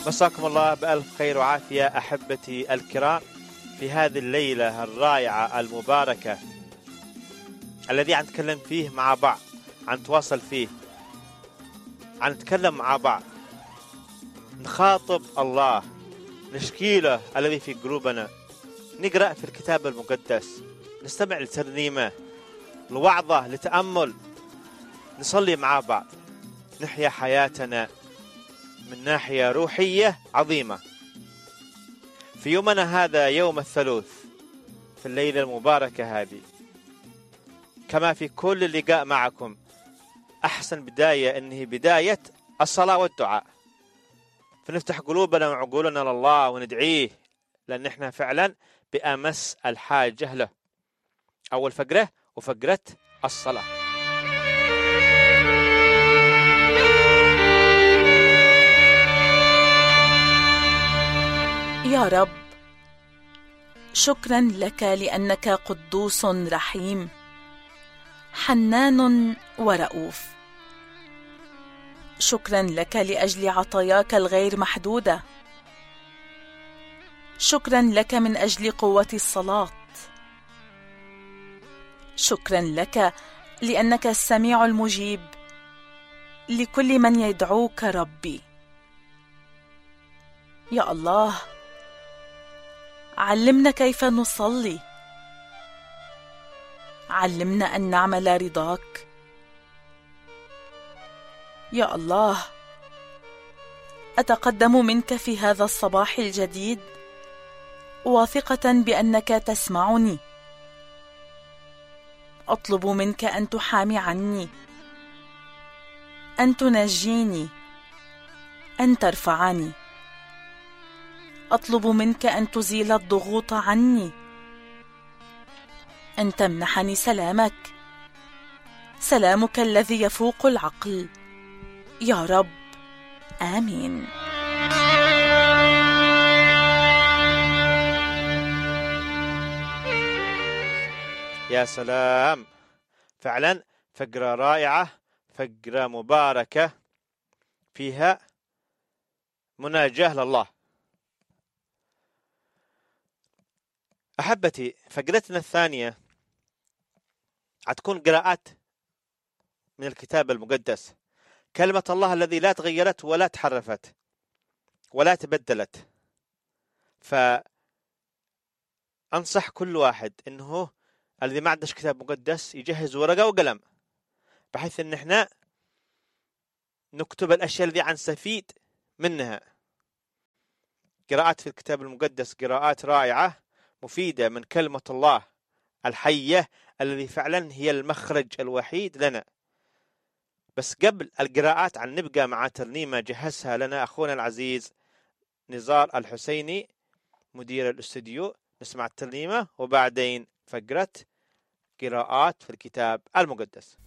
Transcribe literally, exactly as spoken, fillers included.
مساكم الله بألف خير وعافية أحبتي الكرام في هذه الليلة الرائعة المباركة الذي عن نتكلم فيه مع بعض، عن نتواصل فيه، عن نتكلم مع بعض، نخاطب الله، نشكي له الذي في قلوبنا، نقرأ في الكتاب المقدس، نستمع لترنيمة، لوعظة، لتأمل، نصلي مع بعض، نحيا حياتنا من ناحية روحية عظيمة. في يومنا هذا يوم الثلاث، في الليلة المباركة هذه، كما في كل لقاء معكم، أحسن بداية أنه بداية الصلاة والدعاء، فنفتح قلوبنا وعقولنا لله وندعيه، لأن احنا فعلا بأمس الحاجة له. أول فقرة وفقرة الصلاة. يا رب، شكرا لك لأنك قدوس رحيم، حنان ورؤوف. شكرا لك لأجل عطاياك الغير محدودة. شكرا لك من أجل قوة الصلاة. شكرا لك لأنك السميع المجيب لكل من يدعوك ربي. يا الله، علمنا كيف نصلي، علمنا أن نعمل رضاك. يا الله، أتقدم منك في هذا الصباح الجديد واثقة بأنك تسمعني. أطلب منك أن تحامي عني، أن تنجيني، أن ترفعني. أطلب منك أن تزيل الضغوط عني، أن تمنحني سلامك، سلامك الذي يفوق العقل. يا رب، آمين. يا سلام، فعلا فقرة رائعة، فقرة مباركة فيها مناجاة لله. أحبتي، فقرتنا الثانية هتكون قراءات من الكتاب المقدس، كلمة الله الذي لا تغيرت ولا تحرفت ولا تبدلت. فأنصح كل واحد إنه الذي ما عندش كتاب مقدس يجهز ورقة وقلم، بحيث إن إحنا نكتب الأشياء التي نستفيد منها. قراءات في الكتاب المقدس قراءات رائعة مفيدة من كلمة الله الحية الذي فعلا هي المخرج الوحيد لنا. بس قبل القراءات عن نبقى مع ترنيمة جهزها لنا أخونا العزيز نزار الحسيني مدير الاستوديو. نسمع الترنيمة وبعدين فقرة قراءات في الكتاب المقدس.